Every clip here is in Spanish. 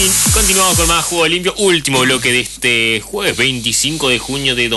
Continuamos con más Juego Limpio, último bloque de este jueves 25 de junio de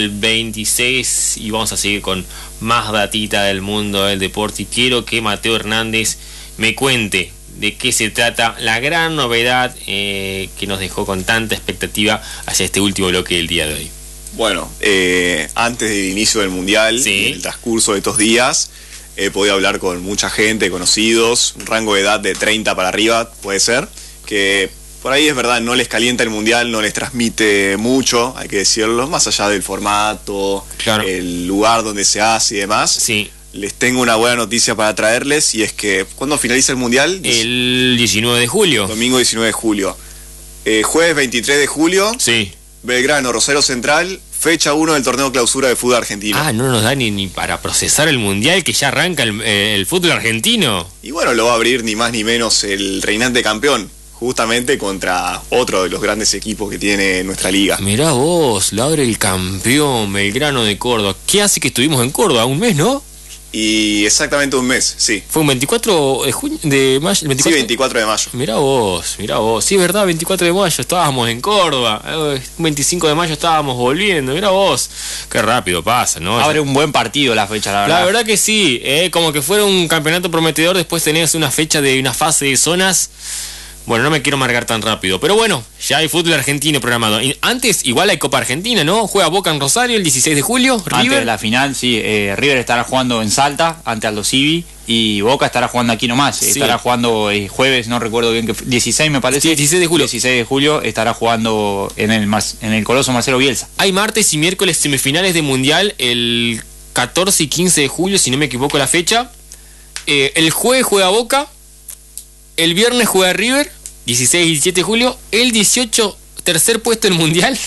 2026 y vamos a seguir con más datita del mundo del deporte y quiero que Mateo Hernández me cuente de qué se trata la gran novedad que nos dejó con tanta expectativa hacia este último bloque del día de hoy. Bueno, antes del inicio del Mundial, sí, en el transcurso de estos días, he podido hablar con mucha gente, conocidos, un rango de edad de 30 para arriba, puede ser, que por ahí es verdad, no les calienta el Mundial, no les transmite mucho, hay que decirlo, más allá del formato, claro, el lugar donde se hace y demás. Sí. Les tengo una buena noticia para traerles y es que, ¿cuándo finaliza el Mundial? El 19 de julio. Domingo 19 de julio. Jueves 23 de julio. Sí. Belgrano, Rosario Central, fecha 1 del torneo clausura de fútbol argentino. Ah, no nos da ni para procesar el Mundial que ya arranca el fútbol argentino. Y bueno, lo va a abrir ni más ni menos el reinante campeón, justamente contra otro de los grandes equipos que tiene nuestra liga. Mirá vos, lo abre el campeón Belgrano de Córdoba. ¿Qué hace que estuvimos en Córdoba? ¿Un mes, no? Y exactamente un mes, sí. ¿Fue un 24 de junio, de mayo? 24? Sí, 24 de mayo. Mirá vos. Sí, es verdad, 24 de mayo estábamos en Córdoba. 25 de mayo estábamos volviendo. Mirá vos. Qué rápido pasa, ¿no? Abre un buen partido la fecha, la verdad. La verdad que sí, como que fuera un campeonato prometedor, después tenés una fecha de una fase de zonas. Bueno, no me quiero marcar tan rápido, pero bueno, ya hay fútbol argentino programado. Y antes, igual hay Copa Argentina, ¿no? Juega Boca en Rosario el 16 de julio, River. Antes de la final, sí, River estará jugando en Salta, ante Aldo Civi, y Boca estará jugando aquí nomás. Sí. Estará jugando jueves, no recuerdo bien, 16 me parece. Sí, 16 de julio. 16 de julio estará jugando en el Coloso Marcelo Bielsa. Hay martes y miércoles semifinales de Mundial, el 14 y 15 de julio, si no me equivoco la fecha. El jueves juega Boca, el viernes juega River, 16 y 17 de julio, el 18 tercer puesto en el Mundial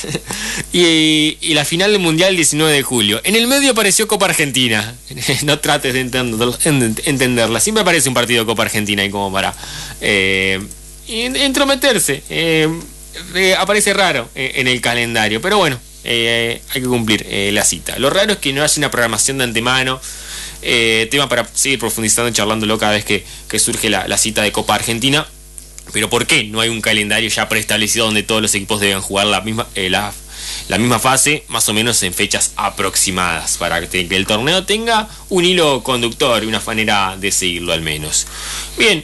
y la final del Mundial el 19 de julio. En el medio apareció Copa Argentina. No trates de entenderla. Siempre aparece un partido de Copa Argentina ahí como para entrometerse. Aparece raro en el calendario, pero bueno, hay que cumplir la cita. Lo raro es que no haya una programación de antemano. Tema para seguir profundizando y charlándolo cada vez que surge la cita de Copa Argentina. Pero ¿por qué no hay un calendario ya preestablecido donde todos los equipos deben jugar la misma fase, más o menos en fechas aproximadas, para que el torneo tenga un hilo conductor y una manera de seguirlo al menos? Bien,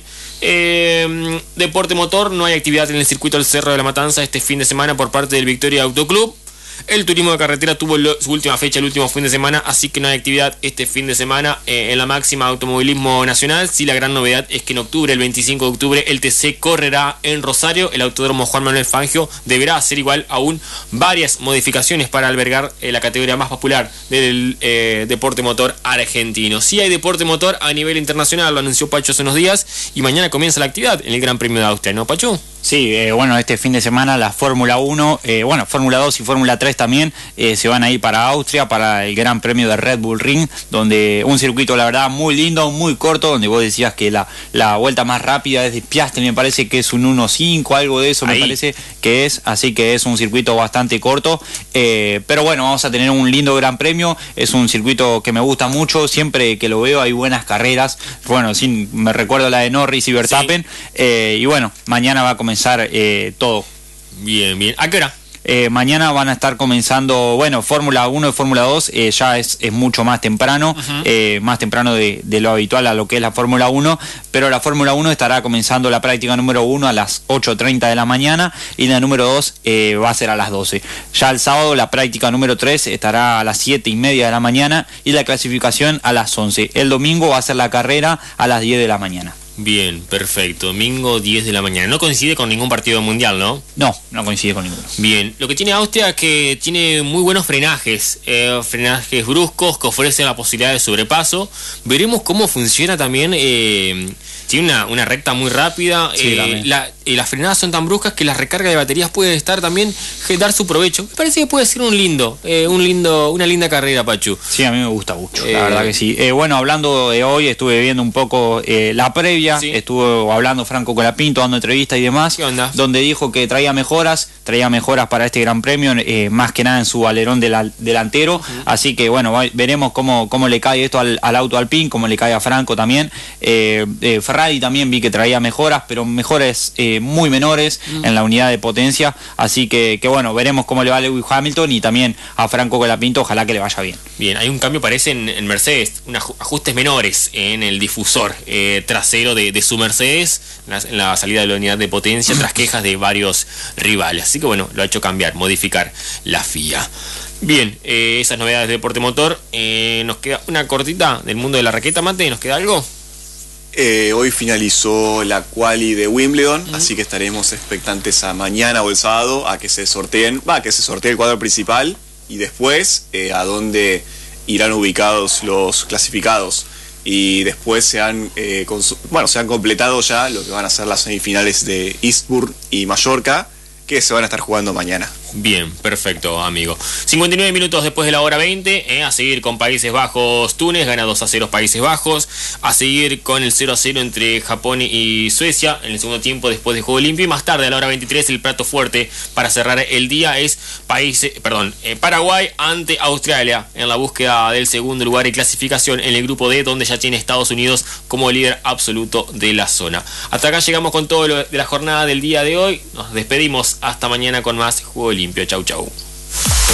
deporte motor, no hay actividad en el circuito del Cerro de la Matanza este fin de semana por parte del Victoria Auto Club. El turismo de carretera tuvo su última fecha el último fin de semana, así que no hay actividad este fin de semana en la máxima automovilismo nacional. Sí, la gran novedad es que en octubre, el 25 de octubre, el TC correrá en Rosario. El Autódromo Juan Manuel Fangio deberá hacer igual aún varias modificaciones para albergar la categoría más popular del deporte motor argentino. Sí hay deporte motor a nivel internacional, lo anunció Pacho hace unos días, y mañana comienza la actividad en el Gran Premio de Austria, ¿no, Pacho? Sí, bueno, este fin de semana la Fórmula 1, Fórmula 2 y Fórmula 3 también se van a ir para Austria, para el Gran Premio de Red Bull Ring, donde un circuito, la verdad, muy lindo, muy corto, donde vos decías que la vuelta más rápida es de Piastri, me parece que es un 1.5, algo de eso, me parece que es, así que es un circuito bastante corto, pero bueno, vamos a tener un lindo Gran Premio, es un circuito que me gusta mucho, siempre que lo veo hay buenas carreras, bueno, me recuerdo la de Norris y Verstappen, sí. Y bueno, mañana va a comenzar todo. Bien, bien. ¿A qué hora? Mañana van a estar comenzando, Fórmula 1 y Fórmula 2, ya es mucho más temprano, más temprano de lo habitual a lo que es la Fórmula 1, pero la Fórmula 1 estará comenzando la práctica número 1 a las 8:30 de la mañana y la número 2 va a ser a las 12. Ya el sábado la práctica número 3 estará a las 7:30 de la mañana y la clasificación a las 11. El domingo va a ser la carrera a las 10 de la mañana. Bien, perfecto. Domingo 10 de la mañana. No coincide con ningún partido mundial, ¿no? No coincide con ninguno. Bien, lo que tiene Austria es que tiene muy buenos frenajes, frenajes bruscos que ofrecen la posibilidad de sobrepaso. Veremos cómo funciona también. Tiene una recta muy rápida, sí, las frenadas son tan bruscas que la recarga de baterías puede estar también, dar su provecho. Me parece que puede ser una linda carrera, Pachu. Sí, a mí me gusta mucho, la verdad que sí. Hablando de hoy, estuve viendo un poco la previa previa, Sí. estuvo hablando Franco Colapinto, dando entrevistas y demás, ¿Qué onda? donde dijo que traía mejoras para este Gran Premio, más que nada en su alerón delantero, así que bueno, veremos cómo le cae esto al auto Alpine, cómo le cae a Franco también. Ferrari también vi que traía mejoras, pero mejoras muy menores en la unidad de potencia, así que bueno, veremos cómo le va a Lewis Hamilton y también a Franco Colapinto, ojalá que le vaya bien. Bien, hay un cambio, parece, en Mercedes, ajustes menores en el difusor trasero de su Mercedes, en la salida de la unidad de potencia, tras quejas de varios rivales. Así que bueno, lo ha hecho cambiar, modificar la FIA. Bien, esas novedades de deporte motor. Nos queda una cortita del mundo de la raqueta, Mate, ¿nos queda algo? Hoy finalizó la quali de Wimbledon, así que estaremos expectantes a mañana o el sábado a que se sortee el cuadro principal y después a dónde irán ubicados los clasificados. Y después se han completado ya lo que van a ser las semifinales de Eastbourne y Mallorca, que se van a estar jugando mañana. Bien, perfecto, amigo. 59 minutos después de la hora 20, a seguir con Países Bajos-Túnez, gana 2-0 Países Bajos, a seguir con el 0-0 entre Japón y Suecia en el segundo tiempo después del Juego Limpio, y más tarde a la hora 23 el plato fuerte para cerrar el día es Paraguay ante Australia en la búsqueda del segundo lugar y clasificación en el grupo D, donde ya tiene Estados Unidos como líder absoluto de la zona. Hasta acá llegamos con todo lo de la jornada del día de hoy, nos despedimos hasta mañana con más Juego Limpio. Chau, chau.